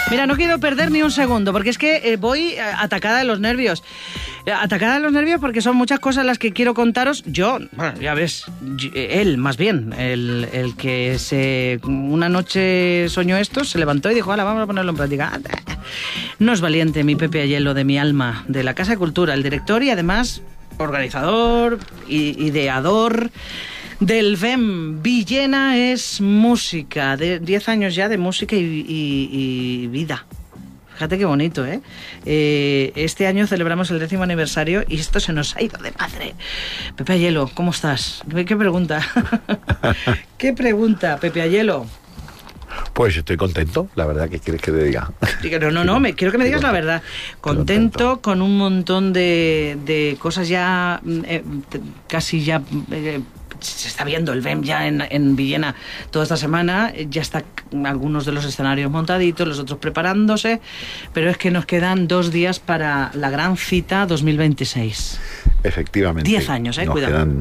Mira, no quiero perder ni un segundo, porque es que voy atacada de los nervios. Atacada de los nervios porque son muchas cosas las que quiero contaros. Yo, bueno, ya ves, él más bien, el que una noche soñó esto, se levantó y dijo, hala, vamos a ponerlo en práctica. No es valiente, mi Pepe Ayello de mi alma, de la Casa de Cultura, el director y además organizador, ideador del VEM. Villena es música, de 10 años ya de música y vida. Fíjate qué bonito, ¿eh? Este año celebramos el 10º aniversario y esto se nos ha ido de madre. Pepe Ayello, ¿cómo estás? ¿Qué pregunta? ¿Qué pregunta, Pepe Ayello? Pues estoy contento, la verdad. ¿Qué quieres que te diga? No, quiero que me digas la verdad. Contento con un montón de cosas ya, casi ya... se está viendo el VEM ya en Villena toda esta semana, ya está algunos de los escenarios montaditos, los otros preparándose, pero es que nos quedan 2 días para la gran cita 2026. Efectivamente. 10 años, nos cuidado. Quedan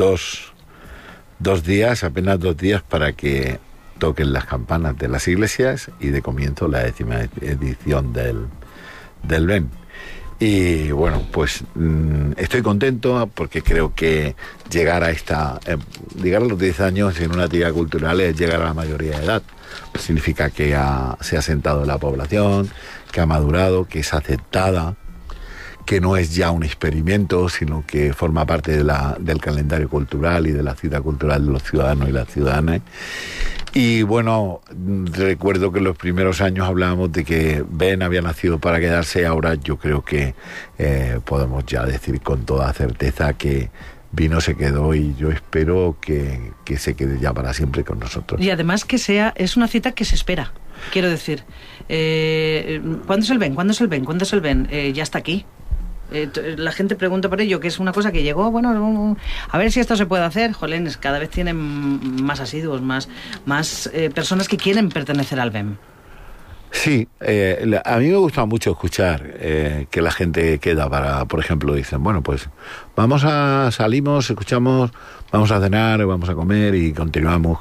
dos días, apenas 2 días para que toquen las campanas de las iglesias y de comienzo la 10ª edición del VEM. Y bueno, pues estoy contento porque creo que llegar a los 10 años en una actividad cultural es llegar a la mayoría de edad. Pues significa que se ha asentado la población, que ha madurado, que es aceptada, que no es ya un experimento, sino que forma parte del calendario cultural y de la cita cultural de los ciudadanos y las ciudadanas. Y bueno, recuerdo que en los primeros años hablábamos de que Ben había nacido para quedarse. Ahora yo creo que podemos ya decir con toda certeza que vino, se quedó, y yo espero que se quede ya para siempre con nosotros. Y además es una cita que se espera. Quiero decir, ¿cuándo es el VEM? ¿Cuándo es el VEM? ¿Cuándo es el VEM? Ya está aquí. La gente pregunta por ello, que es una cosa que llegó, bueno, a ver si esto se puede hacer. Jolines, cada vez tienen más asiduos, más personas que quieren pertenecer al VEM. Sí, a mí me gusta mucho escuchar que la gente queda para, por ejemplo, dicen, bueno, pues salimos, escuchamos, vamos a cenar, vamos a comer y continuamos.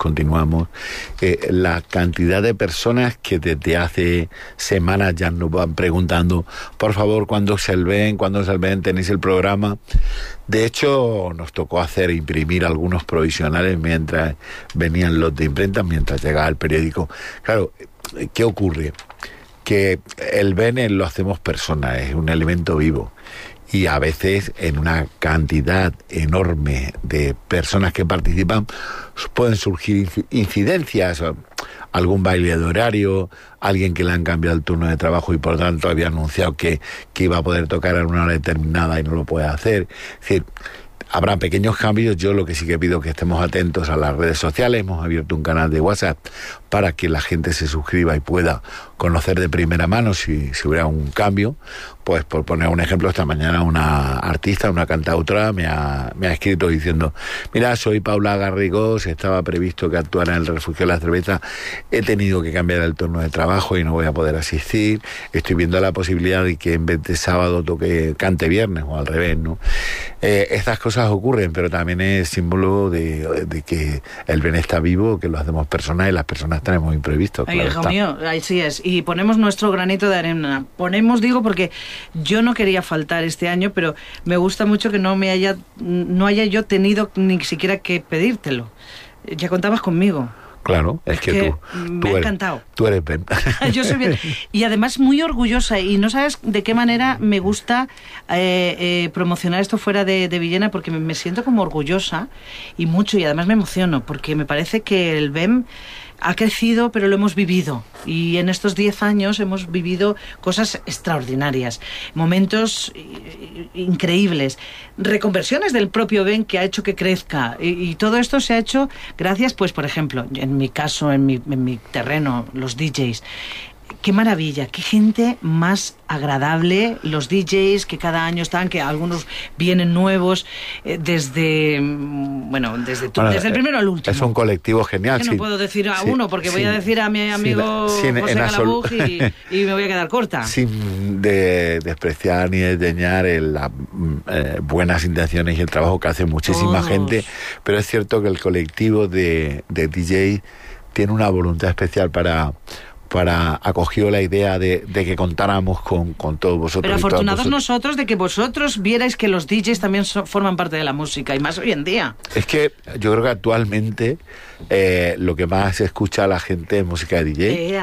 La cantidad de personas que desde hace semanas ya nos van preguntando, por favor, ¿cuándo es el VEM? ¿Cuándo es el VEM? ¿Tenéis el programa? De hecho, nos tocó imprimir algunos provisionales mientras venían los de imprenta, mientras llegaba el periódico. Claro, ¿qué ocurre? Que el VEM lo hacemos personas, es un elemento vivo. Y a veces en una cantidad enorme de personas que participan pueden surgir incidencias, algún baile de horario, alguien que le han cambiado el turno de trabajo y por tanto había anunciado que iba a poder tocar a una hora determinada y no lo puede hacer. Es decir, habrá pequeños cambios. Yo lo que sí que pido es que estemos atentos a las redes sociales. Hemos abierto un canal de WhatsApp para que la gente se suscriba y pueda conocer de primera mano si hubiera un cambio. Pues por poner un ejemplo, esta mañana una artista, una cantautora me ha escrito diciendo, mira, soy Paula Garrigós, estaba previsto que actuara en el Refugio de la Cerveza, he tenido que cambiar el turno de trabajo y no voy a poder asistir, estoy viendo la posibilidad de que en vez de sábado cante viernes o al revés, ¿no? Estas cosas ocurren, pero también es símbolo de que el bien está vivo, que lo hacemos personas y las personas tenemos imprevistos. Ay, hijo mío, así es. Y ponemos nuestro granito de arena. Digo, porque yo no quería faltar este año, pero me gusta mucho que no haya yo tenido ni siquiera que pedírtelo. Ya contabas conmigo. Claro, es que me ha encantado. Tú eres Ben. Yo soy Ben. Y además muy orgullosa, y no sabes de qué manera me gusta promocionar esto fuera de Villena, porque me siento como orgullosa y mucho, y además me emociono, porque me parece que el VEM ha crecido, pero lo hemos vivido. Y en estos 10 años hemos vivido cosas extraordinarias, momentos increíbles, reconversiones del propio VEM que ha hecho que crezca. Y todo esto se ha hecho gracias, pues, por ejemplo, en mi caso, en mi terreno, los DJs. Qué maravilla, qué gente más agradable, los DJs que cada año están, que algunos vienen nuevos, desde el primero al último. Es un colectivo genial. Que no puedo decir a uno, porque voy a decir a mi amigo José Calabuj y me voy a quedar corta. Sin despreciar ni desdeñar las buenas intenciones y el trabajo que hace muchísima gente, pero es cierto que el colectivo de DJ tiene una voluntad especial para acogió la idea de que contáramos con todos vosotros. Pero y todas afortunados vosotras. nosotros de que vosotros vierais que los DJs también forman parte de la música, y más hoy en día. Es que yo creo que actualmente lo que más se escucha a la gente es música de DJ.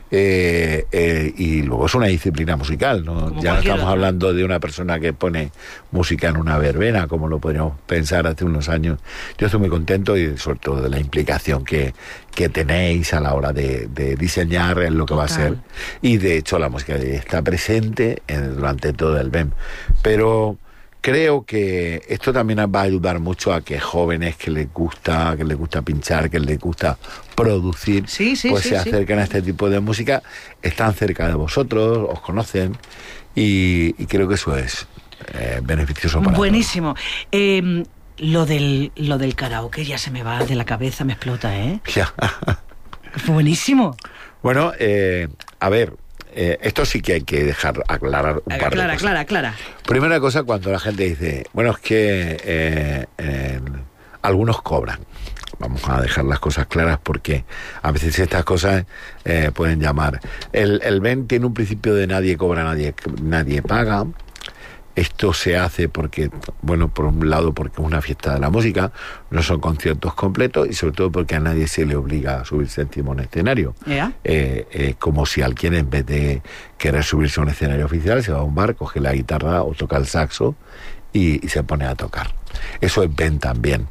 Y luego es una disciplina musical, ¿no? Como Ya no cualquier estamos otra. hablando de una persona que pone música en una verbena, como lo podríamos pensar hace unos años. Yo estoy muy contento y sobre todo de la implicación que tenéis a la hora de diseñar en lo que va a ser. Y de hecho la música está presente durante todo el BEM. Pero creo que esto también va a ayudar mucho a que jóvenes que les gusta pinchar, que les gusta producir, se acerquen a este tipo de música, están cerca de vosotros, os conocen, y creo que eso es beneficioso para buenísimo. Lo del karaoke ya se me va de la cabeza, me explota, ¿eh? Ya. Buenísimo. Bueno, a ver, esto sí que hay que dejar aclarar un par de cosas. Clara. Primera cosa, cuando la gente dice, bueno, es que algunos cobran. Vamos a dejar las cosas claras porque a veces estas cosas pueden llamar. El BEM tiene un principio de nadie cobra, nadie paga. Esto se hace porque, bueno, por un lado porque es una fiesta de la música, no son conciertos completos, y sobre todo porque a nadie se le obliga a subirse encima a un escenario. Yeah. Como si alguien, en vez de querer subirse a un escenario oficial, se va a un bar, coge la guitarra o toca el saxo y se pone a tocar. Eso es BEM también.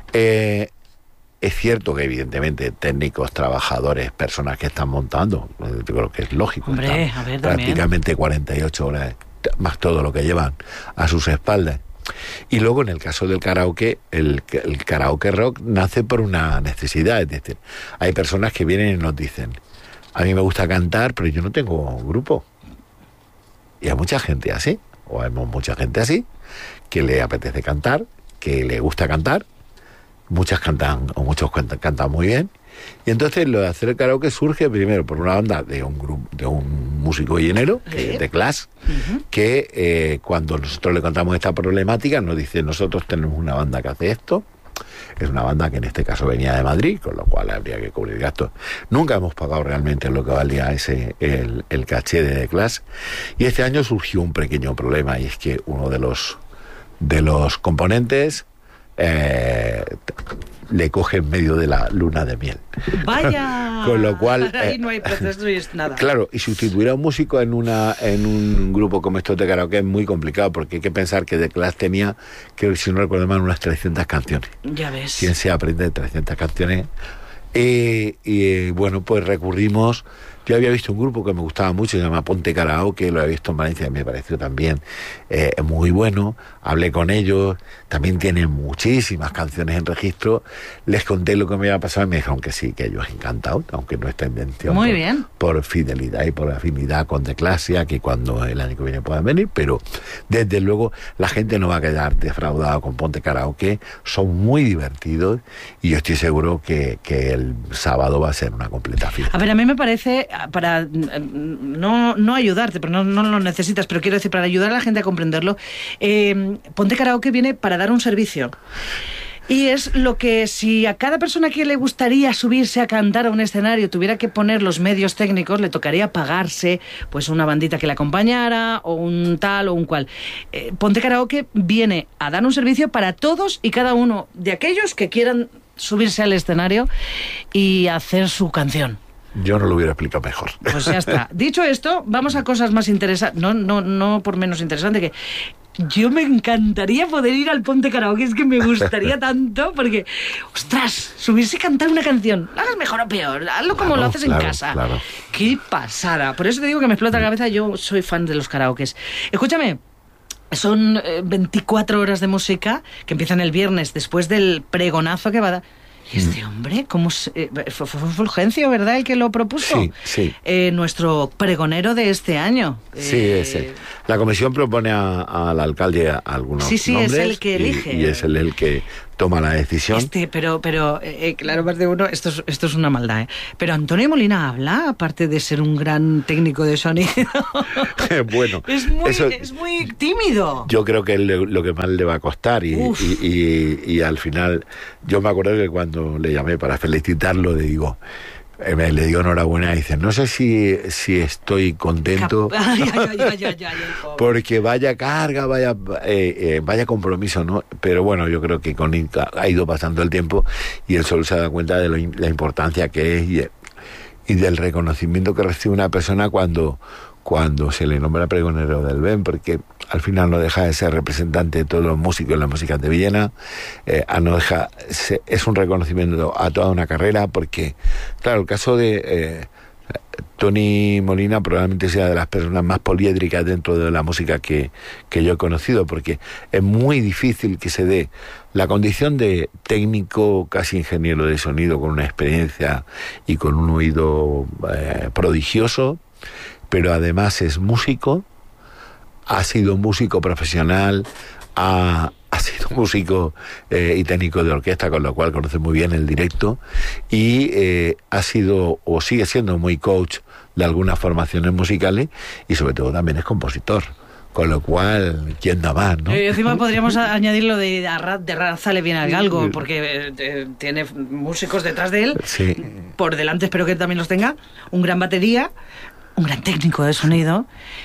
Es cierto que evidentemente técnicos, trabajadores, personas que están montando, yo creo que es lógico, hombre, a ver, prácticamente 48 horas más todo lo que llevan a sus espaldas. Y luego en el caso del karaoke, el karaoke rock nace por una necesidad, es decir, hay personas que vienen y nos dicen, a mí me gusta cantar, pero yo no tengo grupo. Y hay mucha gente así, o hay mucha gente así, que le apetece cantar, que le gusta cantar, muchas cantan, o muchos cantan muy bien, y entonces lo de hacer el karaoke surge primero por una banda de un grupo, de un músico llenero, de Clash, que cuando nosotros le contamos esta problemática nos dice, nosotros tenemos una banda que hace esto, es una banda que en este caso venía de Madrid, con lo cual habría que cubrir gastos. Nunca hemos pagado realmente lo que valía el caché de The Clash, y este año surgió un pequeño problema, y es que uno de los componentes le coge en medio de la luna de miel. ¡Vaya! Con lo cual ahí no hay proceso y es nada. Claro, y sustituir a un músico en un grupo como estos de karaoke es muy complicado, porque hay que pensar que The Clash tenía, creo que si no recuerdo mal, unas 300 canciones. Ya ves. ¿Quién se aprende 300 canciones? Y bueno, pues recurrimos. Yo había visto un grupo que me gustaba mucho, se llama Ponte Karaoke, lo había visto en Valencia y me pareció también muy bueno. Hablé con ellos, también tienen muchísimas canciones en registro. Les conté lo que me había pasado y me dijeron que sí, que ellos encantados, aunque no está en intención. Muy bien. Por fidelidad y por afinidad con The Clash, que cuando el año que viene puedan venir, pero desde luego la gente no va a quedar defraudada con Ponte Karaoke. Son muy divertidos y yo estoy seguro que el sábado va a ser una completa fiesta. A ver, a mí me parece, para no ayudarte, pero no lo necesitas, pero quiero decir, para ayudar a la gente a comprenderlo, Ponte Karaoke viene para dar un servicio. Y es lo que si a cada persona que le gustaría subirse a cantar a un escenario tuviera que poner los medios técnicos, le tocaría pagarse pues una bandita que le acompañara o un tal o un cual. Ponte Karaoke viene a dar un servicio para todos y cada uno de aquellos que quieran subirse al escenario y hacer su canción. Yo no lo hubiera explicado mejor. Pues ya está. Dicho esto, vamos a cosas más interesantes. No por menos interesante, que yo me encantaría poder ir al Ponte Karaoke, es que me gustaría tanto, porque, ostras, subirse y cantar una canción, lo hagas mejor o peor, hazlo como lo haces en casa. Claro. Qué pasada. Por eso te digo que me explota la cabeza, yo soy fan de los karaokes. Escúchame. Son 24 horas de música que empiezan el viernes después del pregonazo que va a dar. Y este hombre, ¿cómo fue Fulgencio, ¿verdad? El que lo propuso. Sí. Nuestro pregonero de este año. Sí, ese. La comisión propone al alcalde algunos nombres. Es el que elige. Y es el que toma la decisión. Pero claro, más de uno, esto es una maldad, ¿eh? Pero Antonio Molina habla, aparte de ser un gran técnico de sonido. Bueno, es muy tímido. Yo creo que es lo que más le va a costar y al final, yo me acuerdo que cuando le llamé para felicitarlo, le digo, le digo enhorabuena y dice, no sé si estoy contento porque vaya carga, vaya compromiso, ¿no? Pero bueno, yo creo que con Inca ha ido pasando el tiempo y él solo se ha dado cuenta de la importancia que es y del reconocimiento que recibe una persona cuando se le nombra pregonero del BEM, porque al final no deja de ser representante de todos los músicos en la música de Villena, es un reconocimiento a toda una carrera, porque, claro, el caso de Toni Molina probablemente sea de las personas más poliédricas dentro de la música que yo he conocido, porque es muy difícil que se dé la condición de técnico, casi ingeniero de sonido, con una experiencia y con un oído prodigioso, pero además es músico, ha sido músico profesional, ha sido músico y técnico de orquesta, con lo cual conoce muy bien el directo, y ha sido o sigue siendo muy coach de algunas formaciones musicales, y sobre todo también es compositor. Con lo cual, ¿quién da más, no? Encima podríamos añadir lo de raza le viene al galgo, porque tiene músicos detrás de él, sí. Por delante espero que también los tenga, un gran batería, un gran técnico de sonido,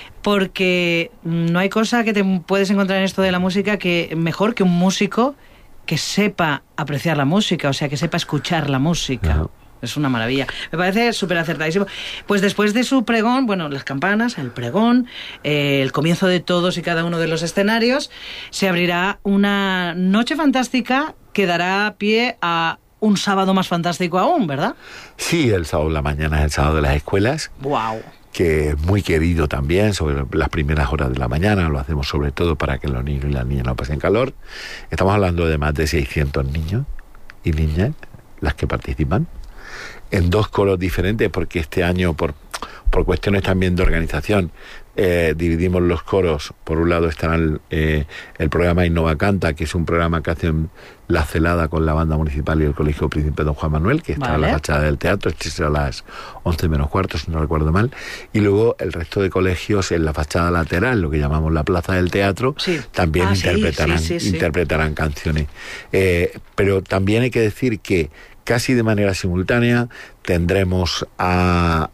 porque no hay cosa que te puedes encontrar en esto de la música que mejor que un músico que sepa apreciar la música, o sea, que sepa escuchar la música. Uh-huh. Es una maravilla. Me parece súper acertadísimo. Pues después de su pregón, bueno, las campanas, el pregón, el comienzo de todos y cada uno de los escenarios, se abrirá una noche fantástica que dará pie a un sábado más fantástico aún, ¿verdad? Sí, el sábado de la mañana es el sábado de las escuelas. ¡Wow! Que es muy querido también, sobre las primeras horas de la mañana, lo hacemos sobre todo para que los niños y las niñas no pasen calor. Estamos hablando de más de 600 niños y niñas las que participan, en 2 coros diferentes, porque este año, por cuestiones también de organización, dividimos los coros. Por un lado estará el programa Innova Canta, que es un programa que hacen la Celada con la banda municipal y el Colegio Príncipe Don Juan Manuel, que está en la fachada del teatro. Este será a las 11 menos cuarto, si no recuerdo mal. Y luego el resto de colegios en la fachada lateral, lo que llamamos la plaza del teatro, sí. También interpretarán canciones. Pero también hay que decir que casi de manera simultánea tendremos a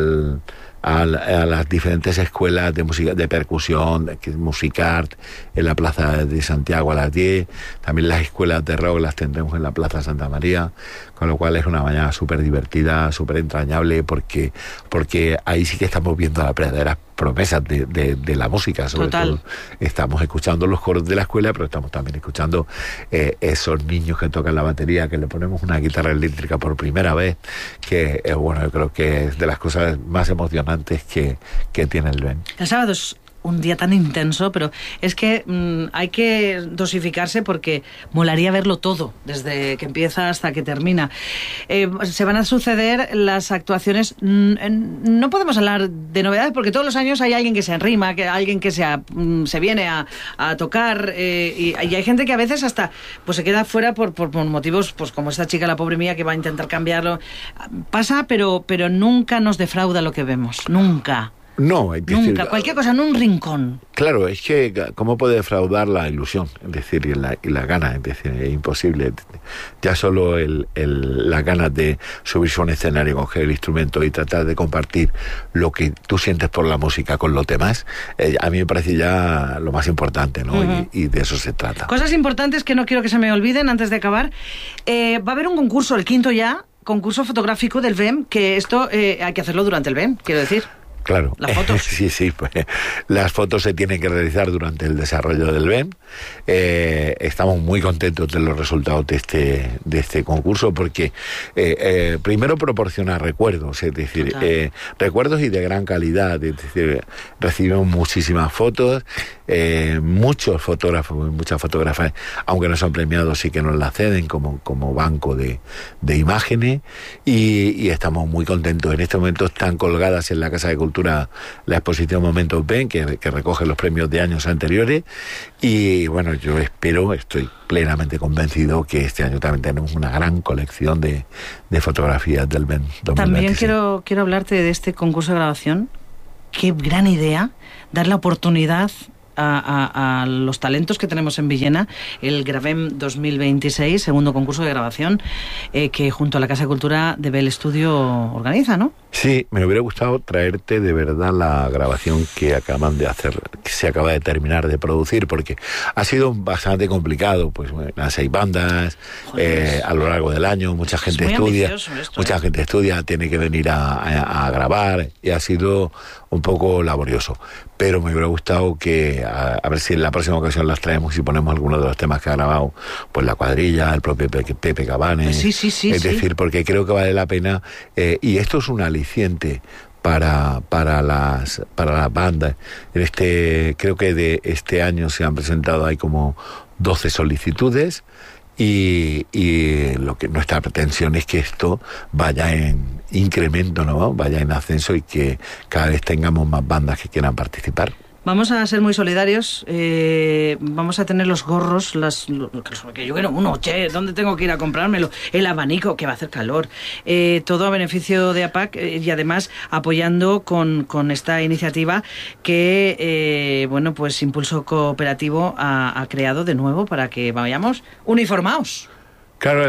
las diferentes escuelas de música, de percusión, Musicart, en la Plaza de Santiago a las 10, también las escuelas de rock las tendremos en la Plaza Santa María, con lo cual es una mañana súper divertida, súper entrañable, porque ahí sí que estamos viendo las verdaderas promesas de la música, sobre todo. Estamos escuchando los coros de la escuela, pero estamos también escuchando esos niños que tocan la batería, que le ponemos una guitarra eléctrica por primera vez, que bueno, yo creo que es de las cosas más emocionantes que tiene el BEM. El sábado es un día tan intenso, pero es que hay que dosificarse, porque molaría verlo todo, desde que empieza hasta que termina. Se van a suceder las actuaciones. No podemos hablar de novedades, porque todos los años hay alguien que se arrima, alguien que se viene a tocar, y hay gente que a veces hasta pues se queda fuera por motivos, pues como esta chica, la pobre mía, que va a intentar cambiarlo. Pasa, pero nunca nos defrauda lo que vemos, nunca. No, hay que nunca, decir, cualquier cosa, en un rincón. Claro, es que ¿cómo puede defraudar la ilusión? Es decir, y la gana, es decir, es imposible. Ya solo las ganas de subirse a un escenario, coger el instrumento y tratar de compartir lo que tú sientes por la música con los demás, a mí me parece ya lo más importante, ¿no? Uh-huh. Y de eso se trata. Cosas importantes que no quiero que se me olviden antes de acabar. Va a haber un concurso, el 5º ya, concurso fotográfico del BEM, que esto hay que hacerlo durante el BEM, quiero decir. Claro. Las fotos. Sí, pues las fotos se tienen que realizar durante el desarrollo del BEM. Estamos muy contentos de los resultados de este concurso, porque primero proporciona recuerdos, es decir, recuerdos y de gran calidad, es decir, recibimos muchísimas fotos, muchos fotógrafos y muchas fotógrafas, aunque no son premiados, sí que nos la ceden como banco de imágenes, y estamos muy contentos. En este momento están colgadas en la Casa de Cultura la exposición Momentos BEM, que recoge los premios de años anteriores, y bueno, yo estoy plenamente convencido que este año también tenemos una gran colección de fotografías del BEM 2026. También quiero hablarte de este concurso de grabación. Qué gran idea, dar la oportunidad a los talentos que tenemos en Villena, el Gravem 2026, segundo concurso de grabación, que junto a la Casa de Cultura de Bell Studio organiza, ¿no? Sí, me hubiera gustado traerte de verdad la grabación que acaban de hacer, que se acaba de terminar de producir, porque ha sido bastante complicado, pues las 6 bandas, a lo largo del año, mucha gente estudia, tiene que venir a grabar, y ha sido un poco laborioso. Pero me hubiera gustado que, a ver si en la próxima ocasión las traemos y ponemos algunos de los temas que ha grabado, pues La Cuadrilla, el propio Pepe Cabanes. Sí. Es decir, porque creo que vale la pena, y esto es un aliciente para las bandas. Creo que de este año se han presentado, hay como 12 solicitudes, y lo que nuestra pretensión es que esto vaya en incremento, ¿no? Vaya en ascenso, y que cada vez tengamos más bandas que quieran participar. Vamos a ser muy solidarios, vamos a tener los gorros, que yo quiero uno, ¿dónde tengo que ir a comprármelo? El abanico, que va a hacer calor, todo a beneficio de APAC, y además apoyando con esta iniciativa que, pues Impulso Cooperativo ha creado de nuevo para que vayamos uniformados. Claro,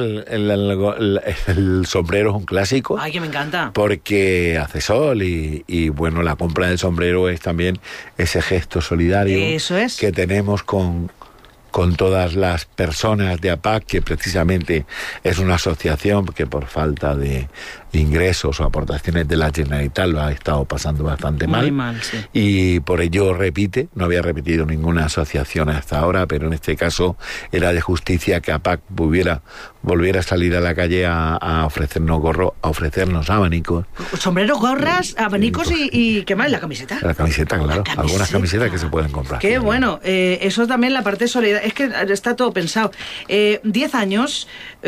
el sombrero es un clásico. ¡Ay, que me encanta! Porque hace sol y bueno, la compra del sombrero es también ese gesto solidario. Eso es. Que tenemos con todas las personas de APAC, que precisamente es una asociación que por falta de ingresos o aportaciones de la Generalitat lo ha estado pasando bastante mal. Muy mal, sí. Y por ello no había repetido ninguna asociación hasta ahora, pero en este caso era de justicia que APAC volviera a salir a la calle a ofrecernos gorros, a ofrecernos abanicos. Sombreros, gorras, abanicos y ¿qué más? ¿La camiseta? La camiseta, claro. Algunas camisetas que se pueden comprar. Qué bueno. Eso también, la parte solidaria. Es que está todo pensado. 10 años,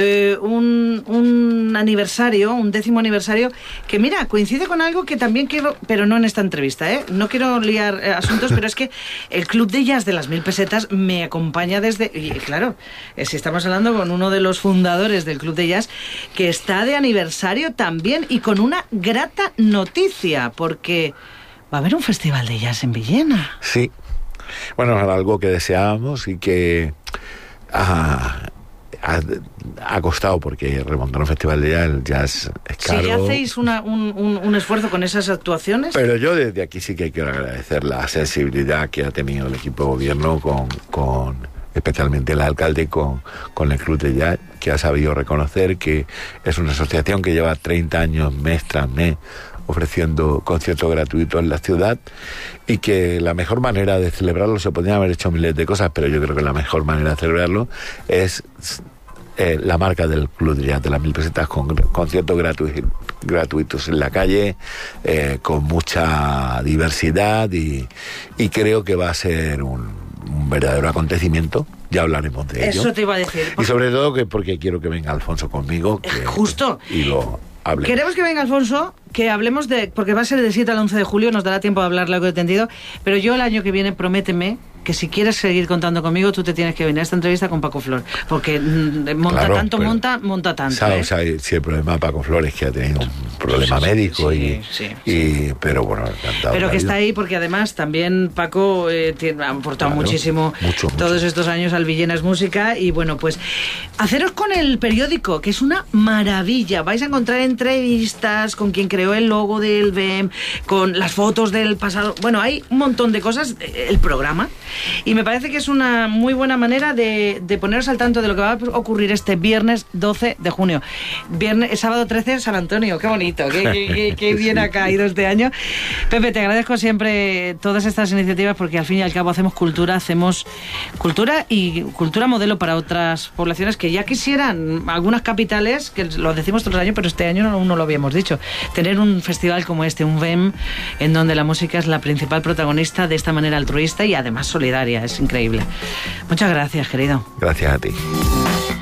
un aniversario, un 10º aniversario, que mira, coincide con algo que también quiero, pero no en esta entrevista, no quiero liar asuntos, pero es que el Club de Jazz de las 1000 pesetas me acompaña desde, y claro, si estamos hablando con uno de los fundadores del Club de Jazz, que está de aniversario también, y con una grata noticia, porque va a haber un festival de jazz en Villena. Sí, bueno, era algo que deseábamos y que ha costado, porque remontar un festival de jazz es caro. Sí, hacéis un esfuerzo con esas actuaciones. Pero yo desde aquí sí que quiero agradecer la sensibilidad que ha tenido el equipo de gobierno con especialmente el alcalde con el Club de Jazz, que ha sabido reconocer que es una asociación que lleva 30 años mes tras mes ofreciendo conciertos gratuitos en la ciudad, y que la mejor manera de celebrarlo, se podrían haber hecho miles de cosas, pero yo creo que la mejor manera de celebrarlo es la marca del Club de Jazz de las 1000 pesetas, con conciertos gratuitos en la calle, con mucha diversidad, y creo que va a ser un verdadero acontecimiento. Ya hablaremos de ello. Eso te iba a decir. Y sobre todo porque quiero que venga Alfonso conmigo. Justo. Y lo hablemos. Queremos que venga Alfonso, que hablemos porque va a ser del 7 al 11 de julio, nos dará tiempo de hablar largo y tendido, pero yo el año que viene, prométeme que si quieres seguir contando conmigo, tú te tienes que venir a esta entrevista con Paco Flor, porque monta tanto. Si el problema de Paco Flor es que ha tenido un problema médico, pero bueno, encantado. Pero que está ahí porque además también Paco ha aportado muchísimo todos estos años al Villena es Música, y bueno, pues haceros con el periódico, que es una maravilla. Vais a encontrar entrevistas con quien creó el logo del BEM, con las fotos del pasado. Bueno, hay un montón de cosas, el programa. Y me parece que es una muy buena manera de poneros al tanto de lo que va a ocurrir este viernes 12 de junio. Sábado 13, San Antonio. Qué bonito, qué bien ha caído este año. Pepe, te agradezco siempre todas estas iniciativas, porque al fin y al cabo hacemos cultura y cultura modelo para otras poblaciones que ya quisieran, algunas capitales, que lo decimos todos los años, pero este año aún no lo habíamos dicho, tener un festival como este, un BEM, en donde la música es la principal protagonista de esta manera altruista y además solidaria. Es increíble. Muchas gracias, querido. Gracias a ti.